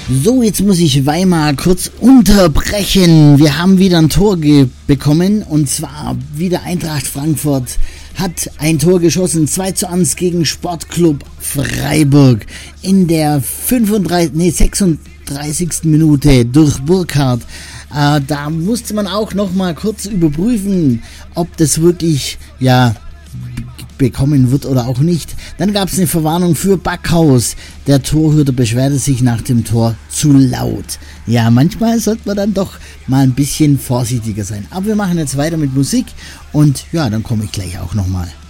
So, jetzt muss ich Weimar kurz unterbrechen. Wir haben wieder ein Tor bekommen, und zwar wieder Eintracht Frankfurt hat ein Tor geschossen, 2:1 gegen Sportclub Freiburg in der 36. Minute durch Burkhardt. Da musste man auch noch mal kurz überprüfen, ob das wirklich bekommen wird oder auch nicht. Dann gab es eine Verwarnung für Backhaus. Der Torhüter beschwerte sich nach dem Tor zu laut. Ja, manchmal sollte man dann doch mal ein bisschen vorsichtiger sein. Aber wir machen jetzt weiter mit Musik und ja, dann komme ich gleich auch nochmal.